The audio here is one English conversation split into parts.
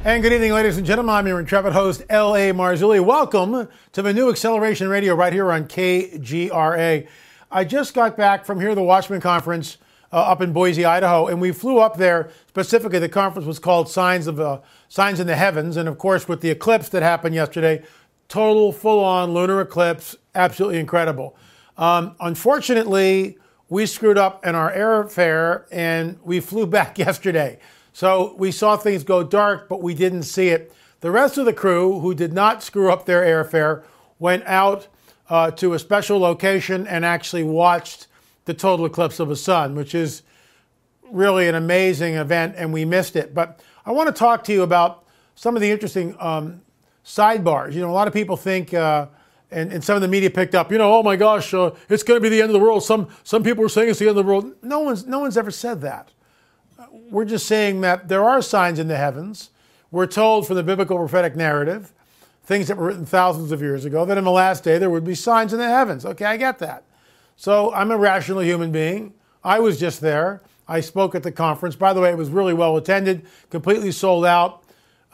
And good evening, ladies and gentlemen. I'm your intrepid host, L.A. Marzulli. Welcome to the new Acceleration Radio right here on KGRA. I just got back from here, the Watchman Conference up in Boise, Idaho, and we flew up there. Specifically, the conference was called Signs in the Heavens. And of course, with the eclipse that happened yesterday, total full-on lunar eclipse, absolutely incredible. Unfortunately, we screwed up in our airfare and we flew back yesterday. So we saw things go dark, but we didn't see it. The rest of the crew, who did not screw up their airfare, went out to a special location and actually watched the total eclipse of the sun, which is really an amazing event, and we missed it. But I want to talk to you about some of the interesting sidebars. You know, a lot of people think, and some of the media picked up, oh my gosh, it's going to be the end of the world. Some people are saying it's the end of the world. No one's ever said that. We're just saying that there are signs in the heavens. We're told from the biblical prophetic narrative, things that were written thousands of years ago, that in the last day there would be signs in the heavens. Okay, I get that. So I'm a rational human being. I was just there. I spoke at the conference. By the way, it was really well attended, completely sold out.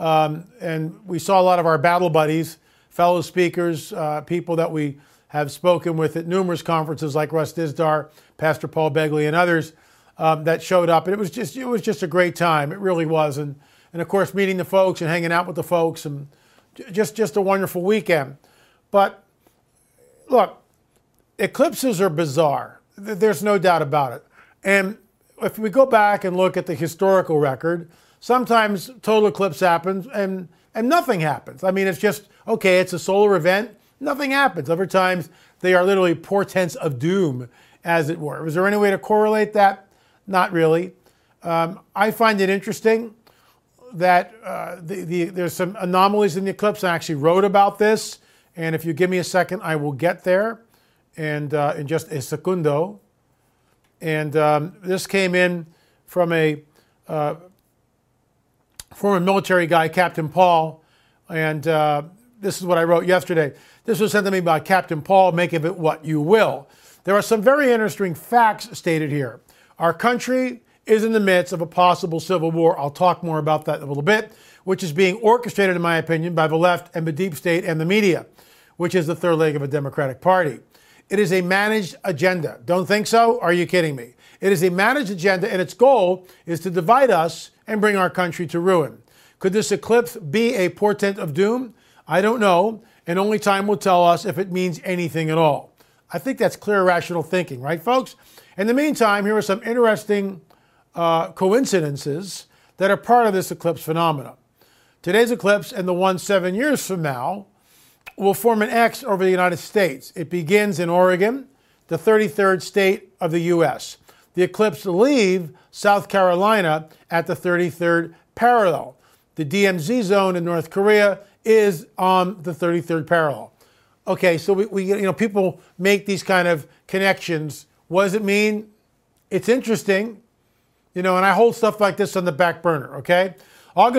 And we saw a lot of our battle buddies, fellow speakers, people that we have spoken with at numerous conferences like Russ Dizdar, Pastor Paul Begley, and others. That showed up, and it was just a great time. It really was, and of course meeting the folks and hanging out with the folks, and just a wonderful weekend. But look, eclipses are bizarre. There's no doubt about it. And if we go back and look at the historical record, sometimes total eclipse happens and nothing happens. I mean, it's just okay. It's a solar event. Nothing happens. Other times they are literally portents of doom, as it were. Is there any way to correlate that? Not really. I find it interesting that there's some anomalies in the eclipse. I actually wrote about this, and if you give me a second, I will get there, and in just a secundo. And this came in from a former military guy, Captain Paul, and this is what I wrote yesterday. This was sent to me by Captain Paul. Make of it what you will. There are some very interesting facts stated here. Our country is in the midst of a possible civil war. I'll talk more about that in a little bit, which is being orchestrated, in my opinion, by the left and the deep state and the media, which is the third leg of a Democratic Party. It is a managed agenda. Don't think so? Are you kidding me? It is a managed agenda, and its goal is to divide us and bring our country to ruin. Could this eclipse be a portent of doom? I don't know, and only time will tell us if it means anything at all. I think that's clear, rational thinking, right, folks? In the meantime, here are some interesting coincidences that are part of this eclipse phenomena. Today's eclipse and the one 7 years from now will form an X over the United States. It begins in Oregon, the 33rd state of the U.S. The eclipse will leave South Carolina at the 33rd parallel. The DMZ zone in North Korea is on the 33rd parallel. Okay, so we people make these kind of connections. What does it mean? It's interesting, and I hold stuff like this on the back burner, okay?